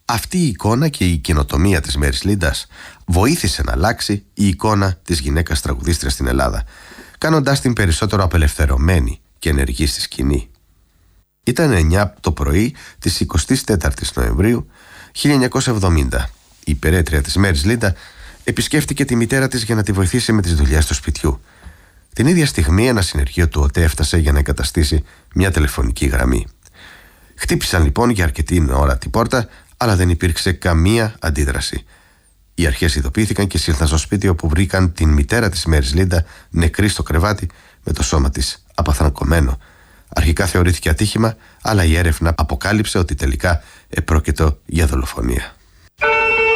Αυτή η εικόνα και η καινοτομία της Μέρις Λίντας βοήθησε να αλλάξει η εικόνα της γυναίκας τραγουδίστριας στην Ελλάδα, κάνοντάς την περισσότερο απελευθερωμένη και ενεργή στη σκηνή. Ήταν 9 το πρωί της 24ης Νοεμβρίου 1970. Η υπερέτρια της Μέρις Λίντα επισκέφτηκε τη μητέρα της για να τη βοηθήσει με τις δουλειές του σπιτιού. Την ίδια στιγμή ένα συνεργείο του ΟΤΕ έφτασε για να εγκαταστήσει μια τηλεφωνική γραμμή. Χτύπησαν λοιπόν για αρκετή ώρα την πόρτα, αλλά δεν υπήρξε καμία αντίδραση. Οι αρχές ειδοποιήθηκαν και σήλθαν στο σπίτι, όπου βρήκαν την μητέρα της Μέρις Λίντα νεκρή στο κρεβάτι με το σώμα της απαθανακωμένο. Αρχικά θεωρήθηκε ατύχημα, αλλά η έρευνα αποκάλυψε ότι τελικά επρόκειτο για δολοφονία.